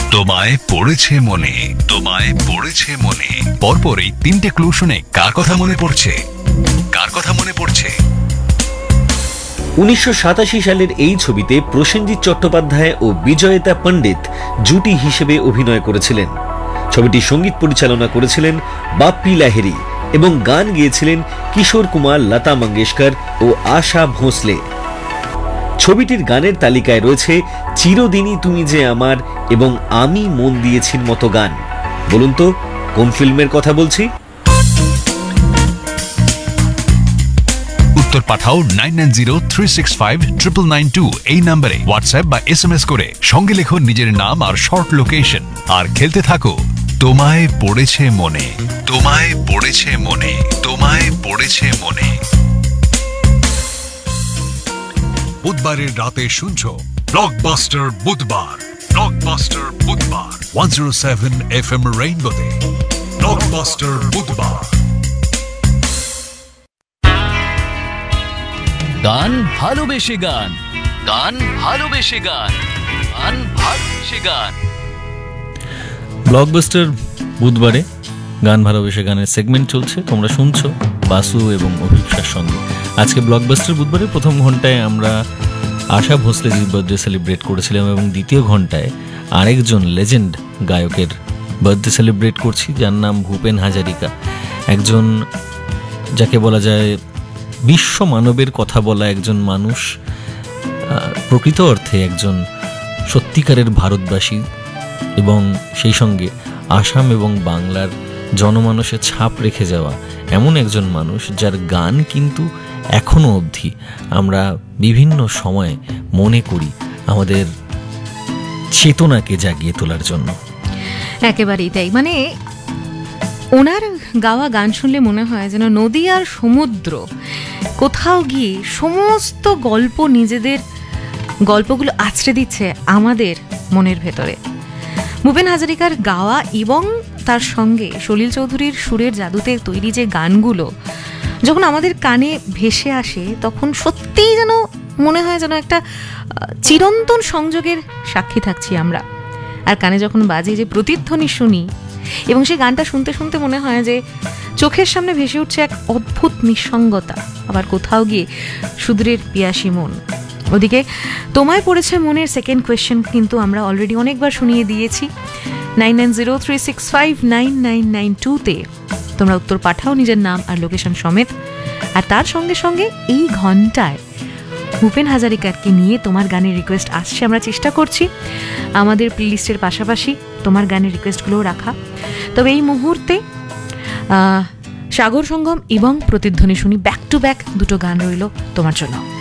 তোমায় পড়েছে মনে, তোমায় পড়েছে মনে। পরপর এই তিনটে ক্লু শুনে কার কথা মনে পড়ছে? কার কথা মনে পড়ছে? 1987 সালের এই ছবিতে প্রসেনজিৎ চট্টোপাধ্যায় ও বিজয়িতা পণ্ডিত জুটি হিসেবে অভিনয় করেছিলেন। ছবিটি সঙ্গীত পরিচালনা করেছিলেন বাপ্পি লাহিড়ী এবং গান গেয়েছিলেন কিশোর কুমার, লতা মঙ্গেশকর ও আশা ভোঁসলে। ছবিটির গানের তালিকায় রয়েছে চিরদিনই তুমি যে আমার এবং আমি মন দিয়েছির মতো গান। বলুন তো কোন ফিল্মের কথা বলছি? উত্তর পাঠাও 9903659992 এই নম্বরে হোয়াটসঅ্যাপ বা SMS করে। সঙ্গে লেখো নিজের নাম আর শর্ট লোকেশন, আর খেলতে থাকো তোমায় পড়েছে মনে, তোমায় পড়েছে মনে, তোমায় পড়েছে মনে। বুধবারের রাতে শুনছো ব্লকবাস্টার বুধবার, ব্লকবাস্টার বুধবার 107 FM রেইনবোতে। ব্লকবাস্টার বুধবার। গান ভালোবেসে গান, গান ভালোবেসে গান, গান ভালোবেসে গান। ব্লকবাস্টার বুধবারে গান ভালোবেসে গানের সেগমেন্ট চলছে, তোমরা শুনছো বাসু এবং অভিপ্সার সঙ্গে। আজকে ব্লকবাস্টার বুধবারের প্রথম ঘন্টায় আমরা আশা ভোঁসলেজির বার্থডে সেলিব্রেট করেছিলাম এবং দ্বিতীয় ঘন্টায় আরেকজন লেজেন্ড গায়কের বার্থডে সেলিব্রেট করছি, যার নাম ভূপেন হাজারিকা। একজন যাকে বলা যায় বিশ্ব মানবের কথা বলা একজন মানুষ, প্রকৃত অর্থে একজন সত্যিকারের ভারতবাসী এবং সেই সঙ্গে আসাম এবং বাংলার জনমানসে ছাপ রেখে যাওয়া এমন একজন মানুষ, যার গান কিন্তু এখনো অবধি আমরা বিভিন্ন সময়ে মনে করি আমাদের চেতনাকে জাগিয়ে তোলার জন্য। একেবারেই তাই। মানে ওনার গাওয়া গান শুনলে মনে হয় যেন নদী আর সমুদ্র কোথাও গিয়ে সমস্ত গল্প, নিজেদের গল্পগুলো আছড়ে দিচ্ছে আমাদের মনের ভেতরে। ভূপেন হাজারিকার গাওয়া এবং তার সঙ্গে সলিল চৌধুরীর সুরের জাদুতে তৈরি যে গানগুলো যখন আমাদের কানে ভেসে আসে, তখন সত্যিই যেন মনে হয় যেন একটা চিরন্তন সংযোগের সাক্ষী থাকছি আমরা। আর কানে যখন বাজে যে প্রতিধ্বনি শুনি এবং সেই গানটা শুনতে শুনতে মনে হয় যে চোখের সামনে ভেসে উঠছে এক অদ্ভুত নিঃসঙ্গতা, আবার কোথাও গিয়ে সুদূরের পিয়াসী মন। ওদিকে তোমায় পড়েছে মনের সেকেন্ড কোয়েশ্চেন কিন্তু আমরা অলরেডি অনেকবার শুনিয়ে দিয়েছি। 9903659992 তোমরা উত্তর পাঠাও নিজের নাম আর লোকেশন সমেত। আর তার সঙ্গে সঙ্গে এই ঘন্টায় ভূপেন হাজারিকারকে নিয়ে তোমার গানের রিকোয়েস্ট আসছে, আমরা চেষ্টা করছি আমাদের প্লেলিস্টের পাশাপাশি তোমার গানের রিকোয়েস্টগুলোও রাখা। তবে এই মুহূর্তে সাগর সঙ্গম এবং প্রতিধ্বনি শুনি, ব্যাক টু ব্যাক দুটো গান রইল তোমার জন্য।